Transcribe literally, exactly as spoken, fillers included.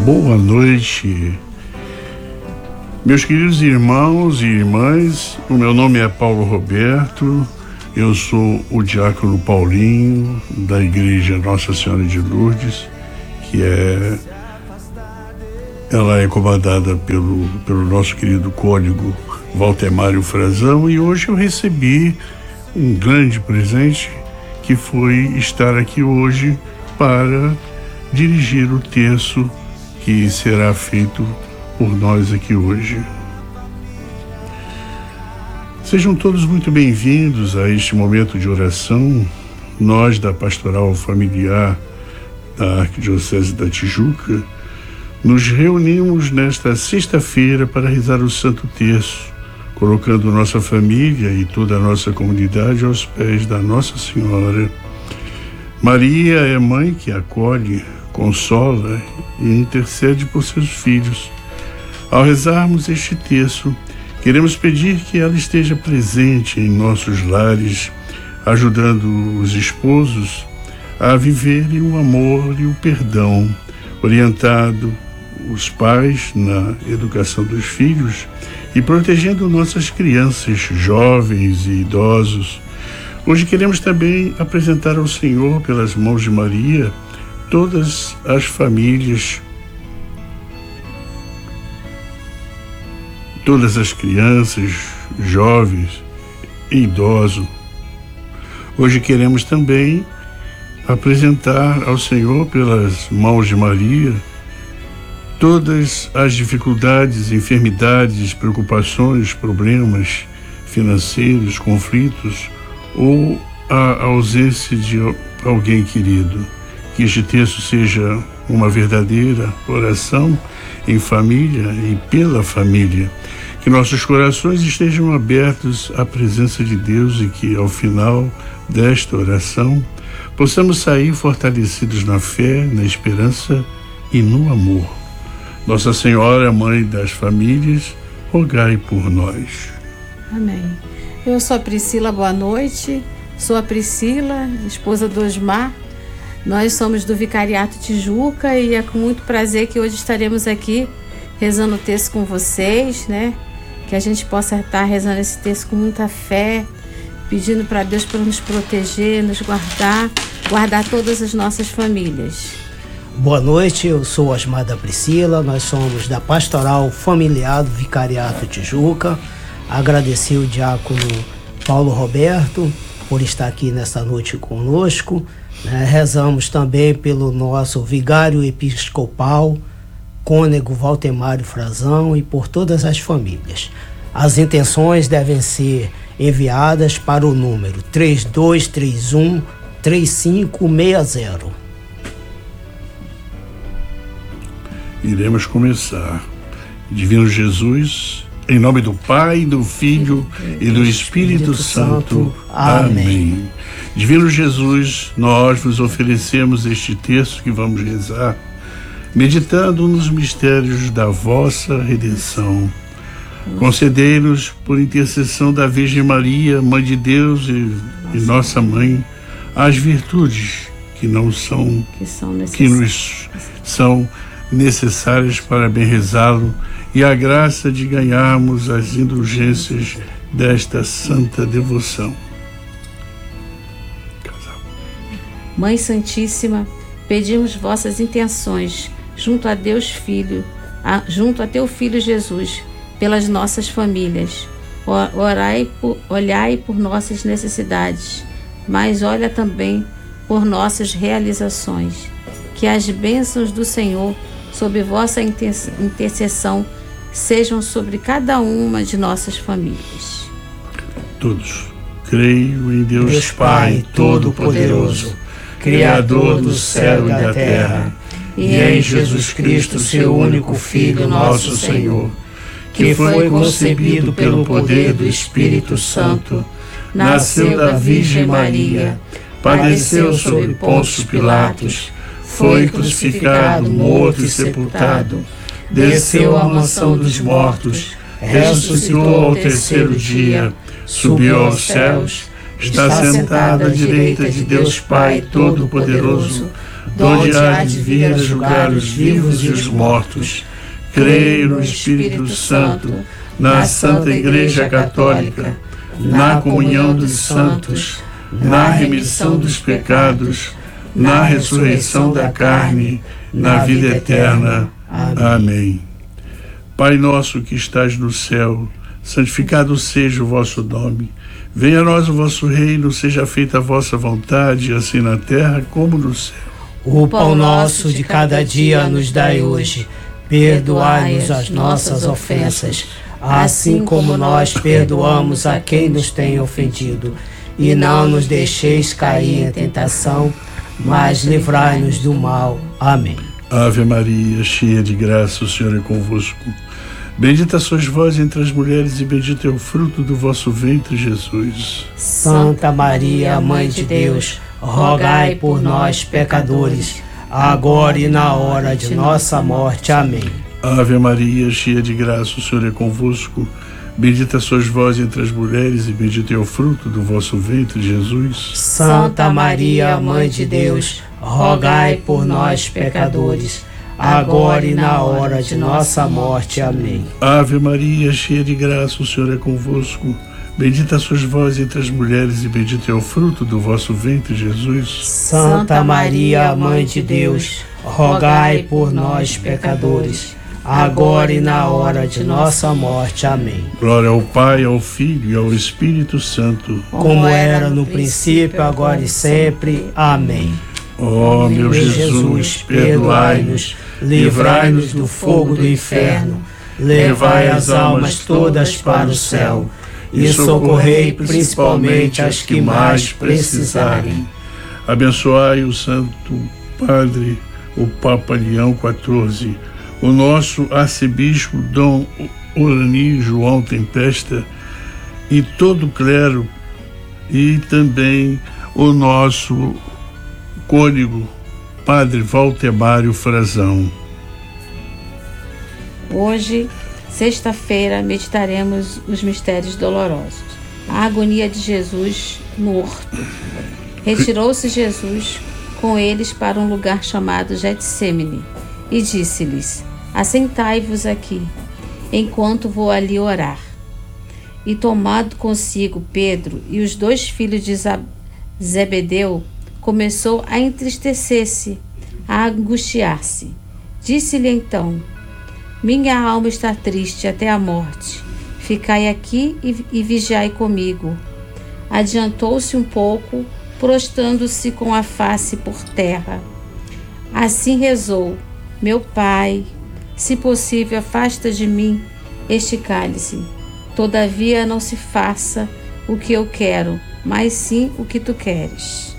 Boa noite, meus queridos irmãos e irmãs. O meu nome é Paulo Roberto, eu sou o diácono Paulinho da Igreja Nossa Senhora de Lourdes, que é ela é comandada pelo, pelo nosso querido cônego Valtemário Frazão, e hoje eu recebi um grande presente, que foi estar aqui hoje para dirigir o terço que será feito por nós aqui hoje. Sejam todos muito bem-vindos a este momento de oração. Nós da Pastoral Familiar da Arquidiocese da Tijuca nos reunimos nesta sexta-feira para rezar o Santo Terço, colocando nossa família e toda a nossa comunidade aos pés da Nossa Senhora. Maria é mãe que acolhe, consola e intercede por seus filhos. Ao rezarmos este terço, queremos pedir que ela esteja presente em nossos lares, ajudando os esposos a viverem o amor e o perdão, orientado os pais na educação dos filhos e protegendo nossas crianças, jovens e idosos. Hoje queremos também apresentar ao Senhor, pelas mãos de Maria, todas as famílias, todas as crianças, jovens e idosos. Hoje queremos também apresentar ao Senhor, pelas mãos de Maria, todas as dificuldades, enfermidades, preocupações, problemas financeiros, conflitos ou a ausência de alguém querido. Que este texto seja uma verdadeira oração em família e pela família. Que nossos corações estejam abertos à presença de Deus e que, ao final desta oração, possamos sair fortalecidos na fé, na esperança e no amor. Nossa Senhora, Mãe das Famílias, rogai por nós. Amém. Eu sou a Priscila, boa noite. Sou a Priscila, esposa do Osmar. Nós somos do Vicariato Tijuca e é com muito prazer que hoje estaremos aqui rezando o texto com vocês, né? Que a gente possa estar rezando esse texto com muita fé, pedindo para Deus para nos proteger, nos guardar, guardar todas as nossas famílias. Boa noite, eu sou Osmar da Priscila, nós somos da Pastoral Familiar do Vicariato Tijuca. Agradecer o diácono Paulo Roberto por estar aqui nesta noite conosco. Né? Rezamos também pelo nosso vigário episcopal, cônego Valtemário Frazão, e por todas as famílias. As intenções devem ser enviadas para o número três dois três um, três cinco seis zero. Iremos começar. Divino Jesus, em nome do Pai, do Filho e do Espírito Santo. Amém. Divino Jesus, nós vos oferecemos este texto que vamos rezar, meditando nos mistérios da vossa redenção. Concedei-nos, por intercessão da Virgem Maria, Mãe de Deus e, e nossa Mãe, as virtudes que não são, que, são que nos são necessárias para bem rezá-lo, e a graça de ganharmos as indulgências desta santa devoção. Mãe Santíssima, pedimos vossas intenções junto a Deus Filho, a, junto a teu Filho Jesus, pelas nossas famílias. Orai por, olhai por nossas necessidades, mas olha também por nossas realizações. Que as bênçãos do Senhor, sob vossa intercessão, sejam sobre cada uma de nossas famílias. Todos. Creio em Deus, Deus Pai Todo-Poderoso, Criador do céu e da terra, e em Jesus Cristo, seu único Filho, nosso Senhor, que foi concebido pelo poder do Espírito Santo, nasceu da Virgem Maria, padeceu sob Pôncio Pilatos, foi crucificado, morto e sepultado, desceu à mansão dos mortos, ressuscitou ao terceiro dia, subiu aos céus, está sentado à direita de Deus Pai Todo-Poderoso, donde há de vir a julgar os vivos e os mortos. Creio no Espírito Santo, na Santa Igreja Católica, na comunhão dos santos, na remissão dos pecados, na ressurreição da carne, na vida eterna. Amém. Pai nosso que estás no céu, santificado seja o vosso nome. Venha a nós o vosso reino, seja feita a vossa vontade, assim na terra como no céu. O pão nosso de cada dia nos dai hoje. Perdoai-nos as nossas ofensas, assim como nós perdoamos a quem nos tem ofendido. E não nos deixeis cair em tentação, mas livrai-nos do mal. Amém. Ave Maria, cheia de graça, o Senhor é convosco. Bendita sois vós entre as mulheres e bendito é o fruto do vosso ventre, Jesus. Santa Maria, Mãe de Deus, rogai por nós, pecadores, agora e na hora de nossa morte. Amém. Ave Maria, cheia de graça, o Senhor é convosco. Bendita sois vós entre as mulheres e bendito é o fruto do vosso ventre, Jesus. Santa Maria, Mãe de Deus, rogai por nós, pecadores, agora e na hora de nossa morte. Amém. Ave Maria, cheia de graça, o Senhor é convosco. Bendita sois vós entre as mulheres e bendito é o fruto do vosso ventre, Jesus. Santa Maria, Mãe de Deus, rogai por nós, pecadores, agora e na hora de nossa morte. Amém. Glória ao Pai, ao Filho e ao Espírito Santo, como era no princípio, agora e sempre. Amém. Ó meu Jesus, perdoai-nos, livrai-nos do fogo do inferno, levai as almas todas para o céu e socorrei principalmente as que mais precisarem. Abençoai o Santo Padre, o Papa Leão quatorze, o nosso arcebispo Dom Orani João Tempesta e todo o clero, e também o nosso cônego Padre Valtemário Frazão. Hoje, sexta-feira, meditaremos os mistérios dolorosos. A agonia de Jesus morto. Retirou-se Jesus com eles para um lugar chamado Getsêmani e disse-lhes: assentai-vos aqui, enquanto vou ali orar. E tomado consigo Pedro e os dois filhos de Zebedeu, começou a entristecer-se, a angustiar-se. Disse-lhe então: minha alma está triste até a morte. Ficai aqui e, e vigiai comigo. Adiantou-se um pouco, prostrando-se com a face por terra. Assim rezou: meu Pai, se possível, afasta de mim este cálice. Todavia não se faça o que eu quero, mas sim o que tu queres.